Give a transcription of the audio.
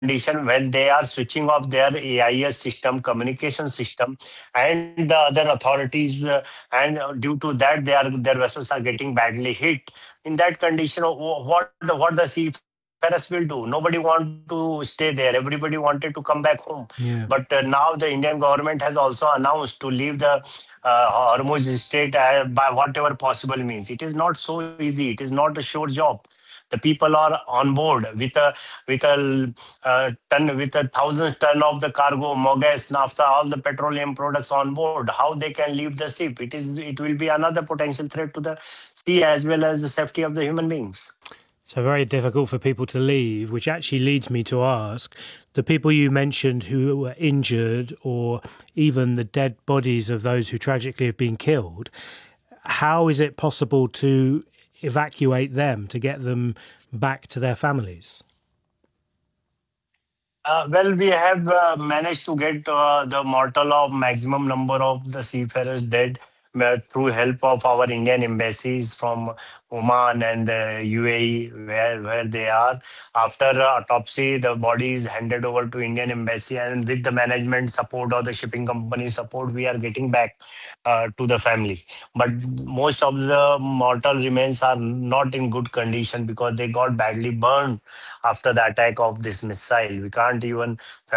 condition when they are switching off their AIS system, communication system, and the other authorities, and due to that, their vessels are getting badly hit. In that condition, what the seafarers will do? Nobody want to stay there. Everybody wanted to come back home. Yeah. But now the Indian government has also announced to leave the Hormuz Strait by whatever possible means. It is not so easy. It is not a sure job. The people are on board with a thousand ton of the cargo, mogas, naphtha, all the petroleum products on board. How they can leave the ship? It will be another potential threat to the sea as well as the safety of the human beings. So very difficult for people to leave, which actually leads me to ask the people you mentioned who were injured or even the dead bodies of those who tragically have been killed. How is it possible to evacuate them, to get them back to their families? Well, we have managed to get the mortal of maximum number of the seafarers dead through help of our Indian embassies from Oman and the UAE, where they are. After autopsy, the body is handed over to Indian embassy, and with the management support or the shipping company support, we are getting back to the family. But most of the mortal remains are not in good condition because they got badly burned after the attack of this missile. We can't even